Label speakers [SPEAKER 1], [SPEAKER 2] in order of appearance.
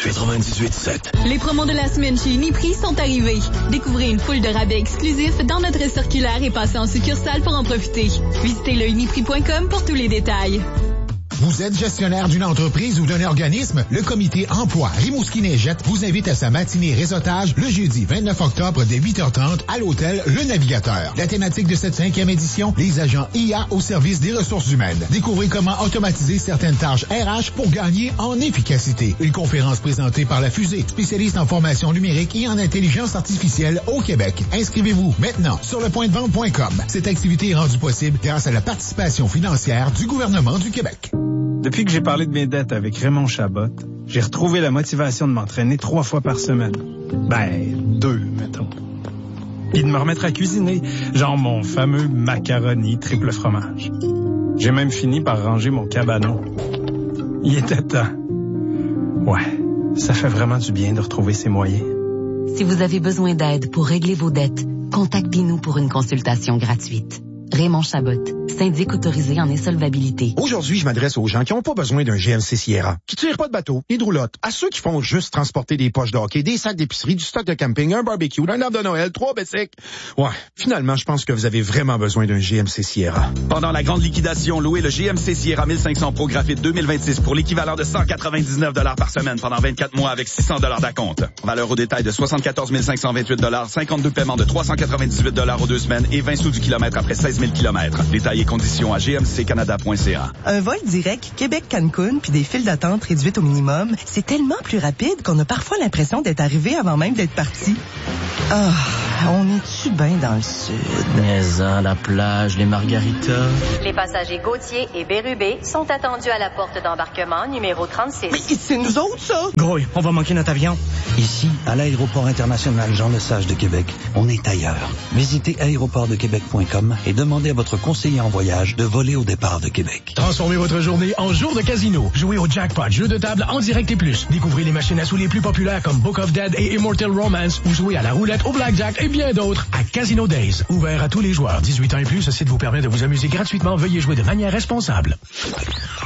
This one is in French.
[SPEAKER 1] 98.7.
[SPEAKER 2] Les promos de la semaine chez Uniprix sont arrivés. Découvrez une foule de rabais exclusifs dans notre circulaire et passez en succursale pour en profiter. Visitez le uniprix.com pour tous les détails.
[SPEAKER 3] Vous êtes gestionnaire d'une entreprise ou d'un organisme? Le comité emploi Rimouski-Neigette vous invite à sa matinée réseautage le jeudi 29 octobre dès 8h30 à l'hôtel Le Navigateur. La thématique de cette 5e édition, les agents IA au service des ressources humaines. Découvrez comment automatiser certaines tâches RH pour gagner en efficacité. Une conférence présentée par La Fusée, spécialiste en formation numérique et en intelligence artificielle au Québec. Inscrivez-vous maintenant sur lepointdevente.com. Cette activité est rendue possible grâce à la participation financière du gouvernement du Québec.
[SPEAKER 4] Depuis que j'ai parlé de mes dettes avec Raymond Chabot, j'ai retrouvé la motivation de m'entraîner 3 fois par semaine. 2, mettons. Puis de me remettre à cuisiner, genre mon fameux macaroni triple fromage. J'ai même fini par ranger mon cabanon. Il était temps. Ouais, ça fait vraiment du bien de retrouver ses moyens.
[SPEAKER 5] Si vous avez besoin d'aide pour régler vos dettes, contactez-nous pour une consultation gratuite. Raymond Chabot, syndic autorisé en insolvabilité.
[SPEAKER 6] Aujourd'hui, je m'adresse aux gens qui n'ont pas besoin d'un GMC Sierra, qui tirent pas de bateau, ni de roulotte, à ceux qui font juste transporter des poches de hockey, des sacs d'épicerie, du stock de camping, un barbecue, un arbre de Noël, 3 bicycles. Ouais, finalement, je pense que vous avez vraiment besoin d'un GMC Sierra.
[SPEAKER 7] Pendant la grande liquidation, louez le GMC Sierra 1500 Pro Graphite 2026 pour l'équivalent de 199 $ par semaine pendant 24 mois avec 600 $ d'acompte. Valeur au détail de 74 528 $, 52 paiements de 398 $ aux 2 semaines et 20 sous du kilomètre après 16 000 km. Détails et conditions à gmccanada.ca.
[SPEAKER 8] Un vol direct Québec-Cancun puis des files d'attente réduites au minimum, c'est tellement plus rapide qu'on a parfois l'impression d'être arrivé avant même d'être parti. Ah, on est-tu bien dans le sud?
[SPEAKER 9] Mais la plage, les margaritas...
[SPEAKER 10] Les passagers Gauthier et Bérubé sont attendus à la porte d'embarquement numéro 36.
[SPEAKER 8] Mais c'est nous autres, ça?
[SPEAKER 9] Gros, on va manquer notre avion.
[SPEAKER 11] Ici, à l'aéroport international Jean-Lesage de Québec, on est ailleurs. Visitez aéroportdequebec.com et demandez à votre conseiller en voyage de voler au départ de Québec.
[SPEAKER 12] Transformez votre journée en jour de casino. Jouez au jackpot, jeu de table en direct et plus. Découvrez les machines à sous les plus populaires comme Book of Dead et Immortal Romance ou jouez à la roulette, au blackjack et bien d'autres à Casino Days. Ouvert à tous les joueurs. 18 ans et plus, ce site vous permet de vous amuser gratuitement. Veuillez jouer de manière responsable.